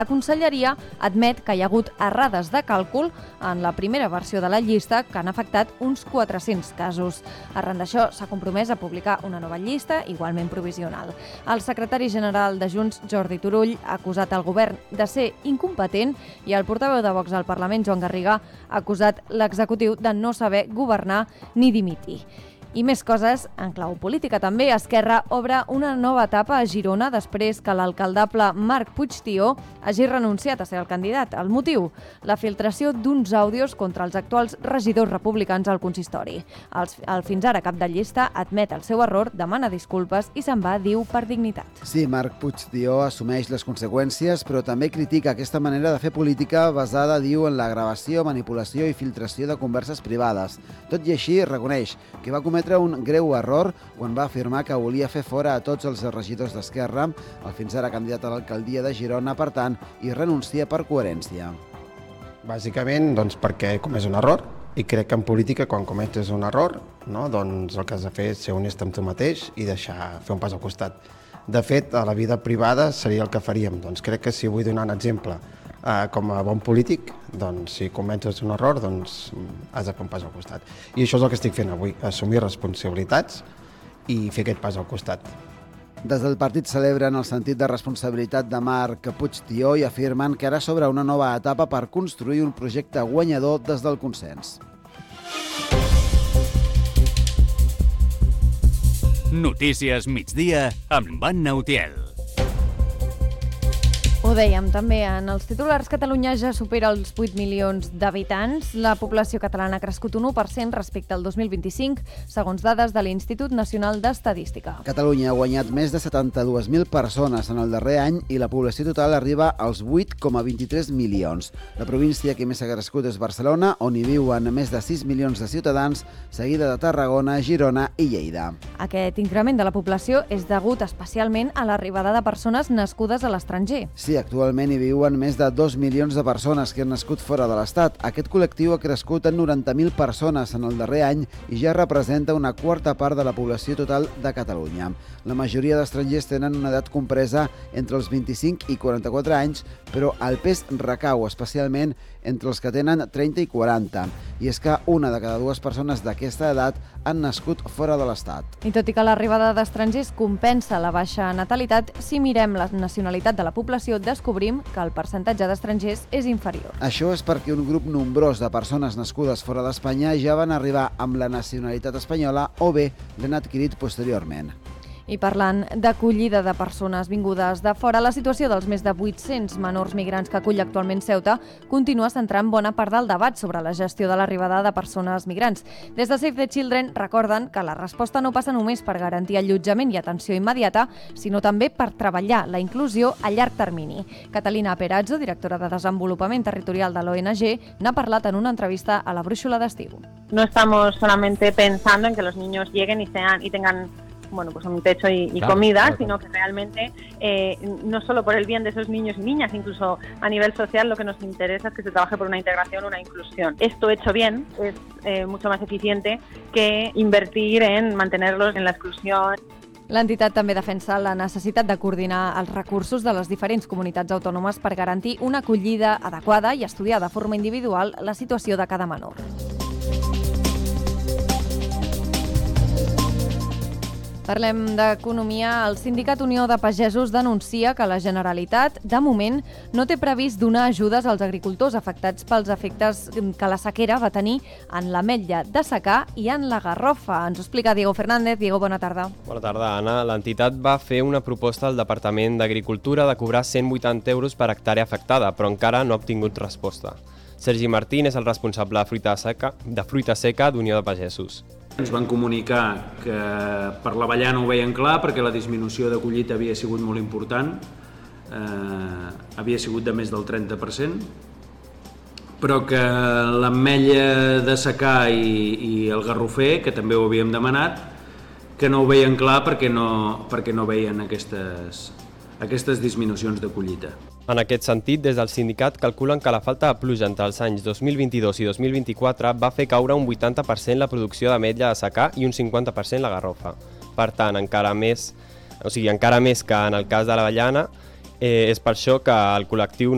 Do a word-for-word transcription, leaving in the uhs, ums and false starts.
La Conselleria admet que hi ha hagut errades de càlcul en la primera versió de la llista que han afectat uns quatre-cents casos. Arran d'això, s'ha compromès a publicar una nova llista, igualment provisional. El secretari general de Junts, Jordi Turull, ha acusat el govern de ser incompetent i el portaveu de Vox al Parlament, Joan Garriga, ha acusat l'executiu de no saber governar ni dimitir. I més coses, en clau política també, Esquerra obre una nova etapa a Girona després que l'alcaldable Marc Puigtió hagi renunciat a ser el candidat. El motiu? La filtració d'uns àudios contra els actuals regidors republicans al consistori. El, el fins ara cap de llista admet el seu error, demana disculpes i se'n va, diu, per dignitat. Sí, Marc Puigtió assumeix les conseqüències, però també critica aquesta manera de fer política basada, diu, en la gravació, manipulació i filtració de converses privades. Tot i així, reconeix que va cometre un greu error quan va afirmar que volia fer fora a tots els regidors d'Esquerra, el fins ara candidat a l'alcaldia de Girona, per tant, i renuncia per coherència. Bàsicament, doncs, perquè comès un error, i crec que en política, quan cometes un error, no, doncs el que has de fer és ser honest amb tu mateix i deixar fer un pas al costat. De fet, a la vida privada seria el que faríem. Doncs crec que si vull donar un exemple eh, com a bon polític, doncs si cometes un error, doncs has de fer un pas al costat. I això és el que estic fent avui, assumir responsabilitats i fer aquest pas al costat. Des del partit celebren el sentit de responsabilitat de Marc Puigtió i afirmen que ara s'obre una nova etapa per construir un projecte guanyador des del consens. Notícies migdia amb Anna Utiel. Ho dèiem també en els titulars, Catalunya ja supera els vuit milions d'habitants. La població catalana ha crescut un u per cent respecte al dos mil vint-i-cinc, segons dades de l'Institut Nacional d'Estadística. Catalunya ha guanyat més de setanta-dues mil persones en el darrer any i la població total arriba als vuit coma vint-i-tres milions. La província que més ha crescut és Barcelona, on hi viuen més de sis milions de ciutadans, seguida de Tarragona, Girona i Lleida. Aquest increment de la població és degut especialment a l'arribada de persones nascudes a l'estranger. Sí, actualment hi viuen més de dos milions de persones que han nascut fora de l'Estat. Aquest col·lectiu ha crescut en noranta mil persones en el darrer any i ja representa una quarta part de la població total de Catalunya. La majoria d'estrangers tenen una edat compresa entre els vint-i-cinc i quaranta-quatre anys, però el pes recau especialment entre els que tenen trenta i quaranta. I és que una de cada dues persones d'aquesta edat han nascut fora de l'Estat. I tot i que l'arribada d'estrangers compensa la baixa natalitat, si mirem la nacionalitat de la població, descobrim que el percentatge d'estrangers és inferior. Això és perquè un grup nombrós de persones nascudes fora d'Espanya ja van arribar amb la nacionalitat espanyola o bé l'han adquirit posteriorment. I parlant d'acollida de persones vingudes de fora, la situació dels més de vuit-cents menors migrants que acull actualment Ceuta continua centrant bona part del debat sobre la gestió de l'arribada de persones migrants. Des de Save the Children recorden que la resposta no passa només per garantir allotjament i atenció immediata, sinó també per treballar la inclusió a llarg termini. Catalina Perazzo, directora de Desenvolupament Territorial de l'O N G, n'ha parlat en una entrevista a la Brúixola d'Estiu. No estamos solamente pensando en que los niños lleguen y sean y tengan bueno, pues un techo y, y claro, comida, claro, sino que realmente eh, no solo por el bien de esos niños y niñas, incluso a nivel social lo que nos interesa es que se trabaje por una integración, una inclusión. Esto hecho bien es eh, mucho más eficiente que invertir en mantenerlos en la exclusión. L'entitat també defensa la necessitat de coordinar els recursos de les diferents comunitats autònomes per garantir una acollida adequada i estudiar de forma individual la situació de cada menor. Parlem d'economia. El Sindicat Unió de Pagesos denuncia que la Generalitat, de moment, no té previst donar ajudes als agricultors afectats pels efectes que la sequera va tenir en l'ametlla de secà i en la garrofa. Ens ho explica Diego Fernández. Diego, bona tarda. Bona tarda, Anna. L'entitat va fer una proposta al Departament d'Agricultura de cobrar cent vuitanta euros per hectàrea afectada, però encara no ha obtingut resposta. Sergi Martín és el responsable de fruita seca, de fruita seca d'Unió de Pagesos. Ens van comunicar que per l'avellana ho veien clar perquè la disminució de collita havia sigut molt important, eh, havia sigut de més del trenta per cent, però que l'ametlla de secà i, i el garrofer, que també ho havíem demanat, que no ho veien clar perquè no, perquè no veien aquestes, aquestes disminucions de collita. En aquest sentit, des del sindicat calculen que la falta de pluja entre els anys dos mil vint-i-dos i dos mil vint-i-quatre va fer caure un vuitanta per cent la producció d'ametlla de secà i un cinquanta per cent la garrofa. Per tant, encara més, o sigui, encara més que en el cas de l'avellana, eh, és per això que el col·lectiu